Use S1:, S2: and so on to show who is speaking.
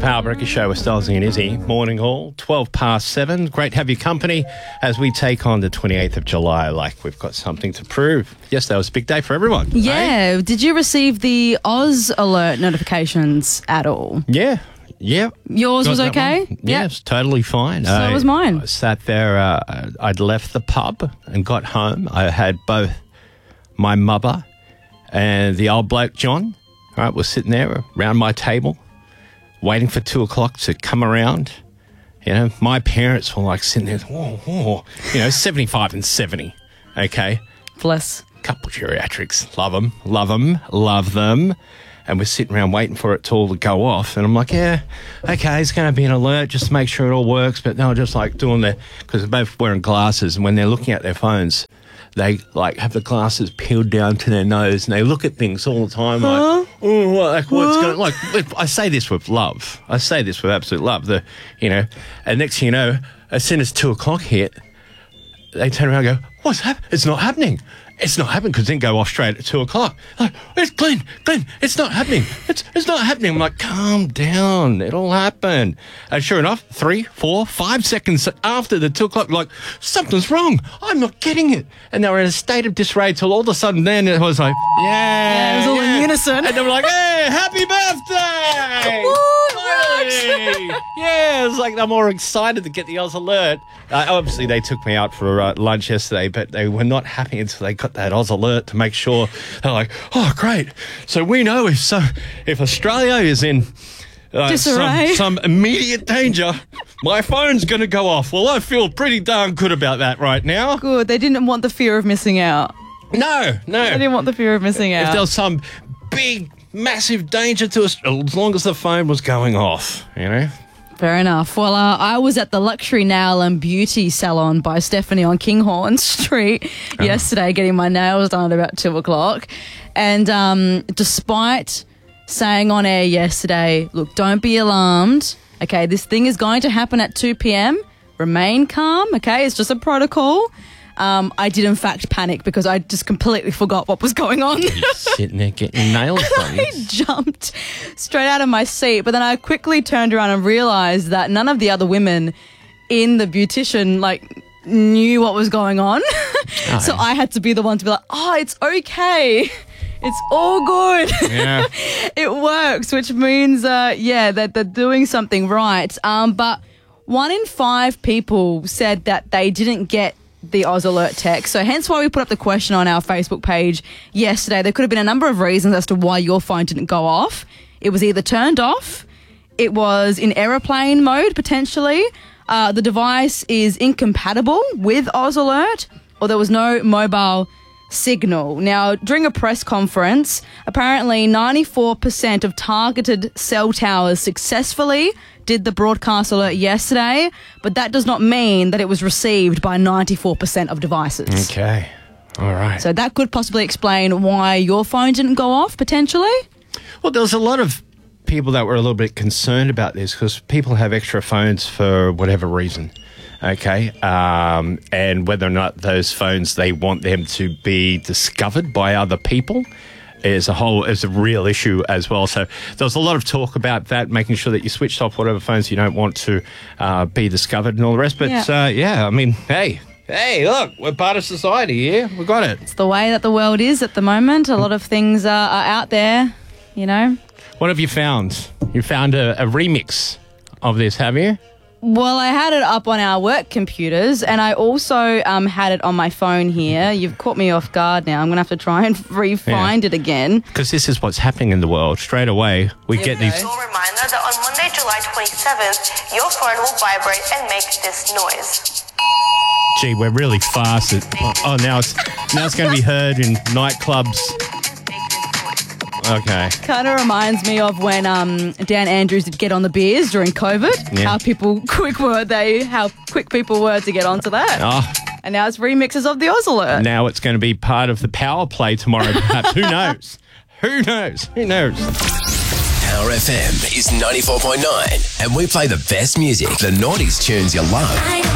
S1: Power Breakfast Show with Stolzy and Izzy. Morning all, 12 past 7. Great to have your company as we take on the 28th of July like we've got something to prove. Yesterday was a big day for everyone.
S2: Yeah.
S1: Eh?
S2: Did you receive the Oz alert notifications at all?
S1: Yeah.
S2: Yours was okay?
S1: Yeah, it's totally fine.
S2: So was mine.
S1: I sat there, I'd left the pub and got home. I had both my mother and the old bloke, John, was sitting there around my table, waiting for 2 o'clock to come around. You know, my parents were like sitting there, 75 and 70, okay?
S2: Bless.
S1: Couple geriatrics, love them. And we're sitting around waiting for it to all go off. And I'm like, yeah, okay, it's going to be an alert, just to make sure it all works. But they were just like doing because they're both wearing glasses. And when they're looking at their phones, they like have the glasses peeled down to their nose and they look at things all the time what's going like, I say this with love. I say this with absolute love. And next thing you know, as soon as 2 o'clock hit, they turn around and go, what's happening? It's not happening. It's not happening because it didn't go off straight at 2 o'clock. Like, it's Glenn, it's not happening. It's not happening. I'm like, calm down. It'll happen. And sure enough, 3, 4, 5 seconds after the 2 o'clock, like, something's wrong. I'm not getting it. And they were in a state of disarray till all of a sudden then it was like,
S2: it was all in unison.
S1: And they were like, hey, happy birthday! Yeah, it was like they're more excited to get the Oz alert. Obviously, they took me out for lunch yesterday, but they were not happy until they got that Oz alert to make sure. They're like, oh, great. So we know if Australia is in some immediate danger, my phone's going to go off. Well, I feel pretty darn good about that right now.
S2: Good. They didn't want the fear of missing out.
S1: No.
S2: They didn't want the fear of missing out.
S1: If there was some big, massive danger to us, as long as the phone was going off,
S2: Fair enough. Well, I was at the Luxury Nail and Beauty Salon by Stephanie on Kinghorn Street yesterday getting my nails done at about 2 o'clock. And despite saying on air yesterday, look, don't be alarmed. Okay, this thing is going to happen at 2 p.m. Remain calm, okay? It's just a protocol. I did, in fact, panic because I just completely forgot what was going on.
S1: You're sitting there getting nails done.
S2: I jumped straight out of my seat, but then I quickly turned around and realised that none of the other women in the beautician, knew what was going on. Oh. So I had to be the one to be like, oh, it's okay. It's all good.
S1: Yeah.
S2: It works, which means, that they're doing something right. But 1 in 5 people said that they didn't get the Oz alert text. So hence why we put up the question on our Facebook page yesterday. There could have been a number of reasons as to why your phone didn't go off. It was either turned off, it was in aeroplane mode potentially, the device is incompatible with Oz alert, or there was no mobile signal. Now, during a press conference, apparently 94% of targeted cell towers successfully did the broadcast alert yesterday, but that does not mean that it was received by 94% of devices.
S1: Okay. All right.
S2: So that could possibly explain why your phone didn't go off, potentially?
S1: Well, there was a lot of people that were a little bit concerned about this because people have extra phones for whatever reason. Okay, and whether or not those phones, they want them to be discovered by other people is a real issue as well. So there was a lot of talk about that, making sure that you switched off whatever phones you don't want to be discovered and all the rest. But hey, look, we're part of society here. We've got it.
S2: It's the way that the world is at the moment. A lot of things are out there,
S1: What have you found? You found a remix of this, have you?
S2: Well, I had it up on our work computers and I also had it on my phone here. You've caught me off guard now. I'm going to have to try and re-find it again.
S1: Because this is what's happening in the world. Straight away, we get these...
S3: Reminder that on Monday, July 27th, your phone will vibrate and make this noise.
S1: Gee, we're really fast. Now it's going to be heard in nightclubs. Okay.
S2: Kind of reminds me of when Dan Andrews did Get on the Beers during COVID.
S1: Yeah.
S2: How quick people were to get onto that.
S1: Oh.
S2: And now it's remixes of the Oz alert.
S1: Now it's going to be part of the power play tomorrow, perhaps. Who knows? Who knows?
S4: Power FM is 94.9 and we play the best music, the noughties tunes you love.